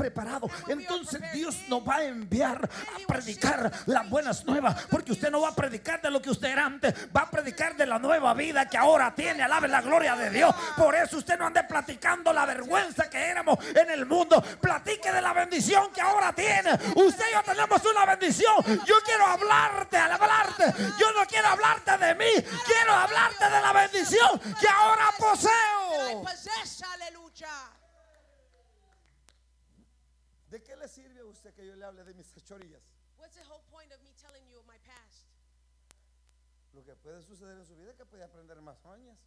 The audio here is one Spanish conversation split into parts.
preparado, entonces Dios nos va a enviar a predicar las buenas nuevas, porque usted no va a predicar de lo que usted era antes, va a predicar de la nueva vida que ahora tiene. Alabe la gloria de Dios. Por eso usted no ande platicando la vergüenza que éramos en el mundo. Platique de la bendición que ahora tiene. Usted y yo tenemos una bendición. Yo quiero hablarte. Yo no quiero hablarte de mí, quiero hablarte de la bendición que ahora poseo. ¿De qué le sirve a usted que yo le hable de mis fechorías? Lo que puede suceder en su vida es que puede aprender más mañas.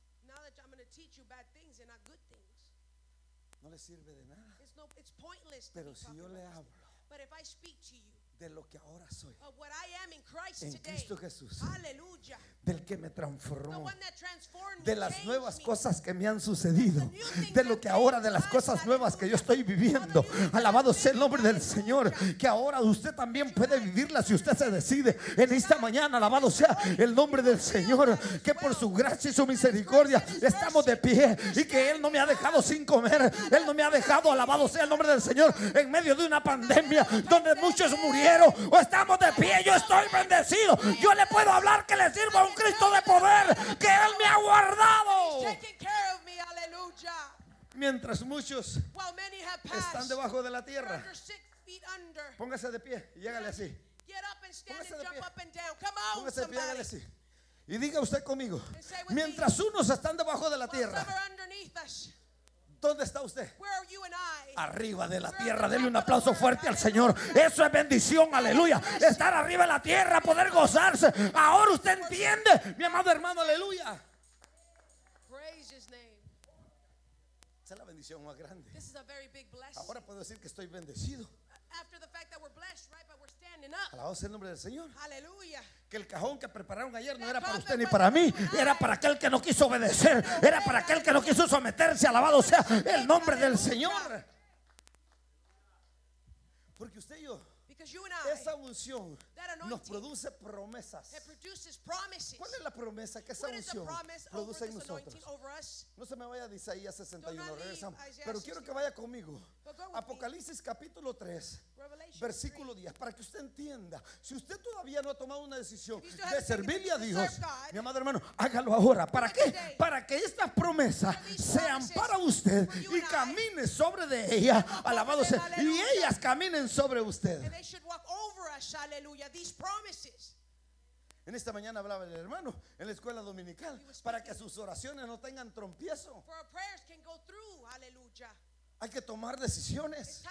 No le sirve de nada. Pero si yo le hablo de lo que ahora soy en Cristo Jesús, del que me transformó, de las nuevas cosas que me han sucedido, de lo que ahora, de las cosas nuevas que yo estoy viviendo, alabado sea el nombre del Señor, que ahora usted también puede vivirla si usted se decide en esta mañana. Alabado sea el nombre del Señor, que por su gracia y su misericordia estamos de pie, y que Él no me ha dejado sin comer, Él no me ha dejado, alabado sea el nombre del Señor, en medio de una pandemia donde muchos murieron o estamos de pie. Yo estoy bendecido. Yo le puedo hablar que le sirva a un Cristo de poder, que Él me ha guardado. Mientras muchos están debajo de la tierra, póngase de pie y hágale así. Póngase de pie. Póngase de pie y hágale así. Y diga usted conmigo: mientras unos están debajo de la tierra, ¿dónde está usted? Arriba de la tierra. Denle un aplauso fuerte al Señor. Eso es bendición, aleluya. Estar arriba de la tierra, poder gozarse. Ahora usted entiende, mi amado hermano, aleluya. Esa es la bendición más grande. Ahora puedo decir que estoy bendecido. Alabado sea el nombre del Señor. Que el cajón que prepararon ayer no era para usted ni para mí, era para aquel que no quiso obedecer, era para aquel que no quiso someterse. Alabado sea el nombre del Señor. Porque usted y yo, esa unción nos produce promesas. ¿Cuál es la promesa que esa unción produce en nosotros? No se me vaya de Isaías 61, regresamos. Pero quiero que vaya conmigo Apocalipsis capítulo 3, versículo 10, para que usted entienda. Si usted todavía no ha tomado una decisión de servirle a Dios, mi amado hermano, hágalo ahora. ¿Para qué? Para que estas promesas sean para usted y camine sobre de ellas. Alabado sea. Y ellas caminen sobre usted. En esta mañana hablaba el hermano en la escuela dominical, para que sus oraciones no tengan trompiezo. Hay que tomar decisiones.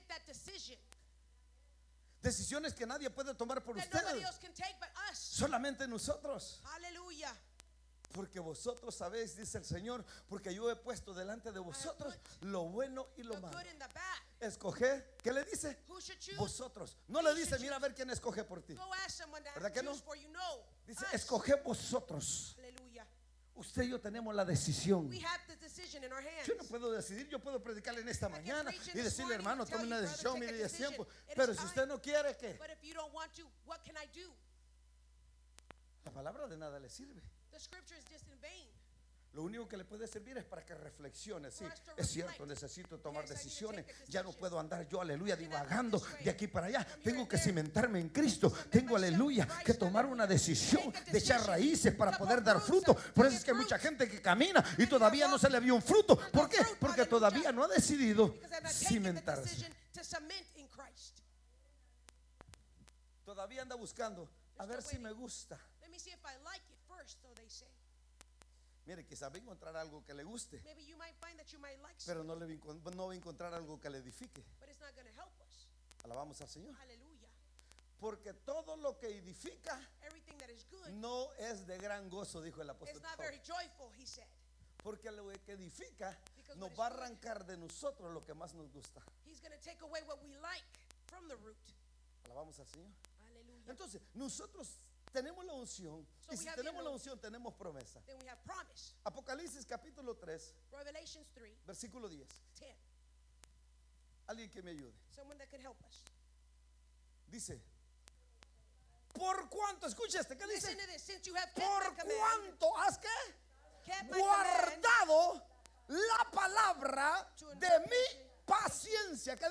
Decisiones que nadie puede tomar por usted, solamente nosotros. Porque vosotros sabéis, dice el Señor, porque yo he puesto delante de vosotros lo bueno y lo malo. Escoge, ¿qué le dice? Vosotros. No le dice, mira a ver quién escoge por ti. ¿Verdad que no? Dice, escoge vosotros. Usted y yo tenemos la decisión. Yo no puedo decidir. Yo puedo predicarle en esta mañana y decirle, hermano, tome una decisión, mire, es tiempo. Pero si usted no quiere, ¿qué? La palabra de nada le sirve. Lo único que le puede servir es para que reflexione. Sí, es cierto, necesito tomar decisiones. Ya no puedo andar yo, aleluya, divagando de aquí para allá. Tengo que cimentarme en Cristo. Tengo, aleluya, que tomar una decisión de echar raíces para poder dar fruto. Por eso es que hay mucha gente que camina y todavía no se le vio un fruto. ¿Por qué? Porque todavía no ha decidido cimentarse. Todavía anda buscando a ver si me gusta. Mire, quizás va a encontrar algo que le guste, pero no va a encontrar algo que le edifique. Alabamos al Señor. Porque todo lo que edifica no es de gran gozo, dijo el apóstol Pablo. Porque lo que edifica nos va a arrancar de nosotros lo que más nos gusta. Alabamos al Señor. Entonces, nosotros tenemos la unción, y si tenemos la unción, tenemos promesa. Apocalipsis capítulo 3, versículo 10. Alguien que me ayude. Dice, por cuanto, escucha ¿qué dice? Por cuanto has guardado la palabra de mi paciencia.